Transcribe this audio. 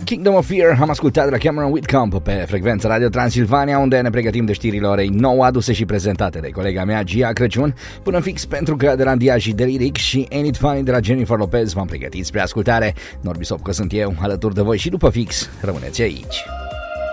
Kingdom of Fear am ascultat de la Cameron Whitcomb pe frecvența Radio Transilvania, unde ne pregătim de știrile orei 9 aduse și prezentate de colega mea Gia Crăciun, până fix pentru că de la Ndia și Deliric și Ain't It Funny de la Jennifer Lopez v-am pregătit spre ascultare. Norbi Sopcă sunt eu, alături de voi și după fix rămâneți aici.